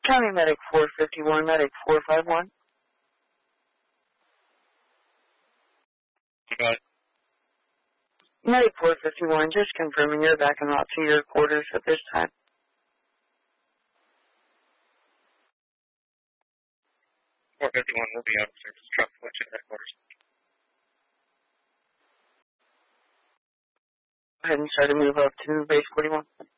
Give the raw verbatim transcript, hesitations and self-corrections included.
County Medic four fifty-one, Medic four five one. You got it. Medic four fifty-one, just confirming you're back and out to your quarters at this time. four fifty-one will be out of service. Truck switch at headquarters. Go ahead and try to move up to base forty-one.